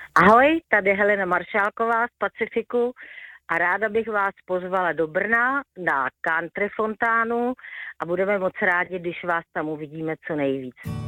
Ahoj, tady Helena Maršálková z Pacifiku a ráda bych vás pozvala do Brna na country fontánu a budeme moc rádi, když vás tam uvidíme co nejvíc.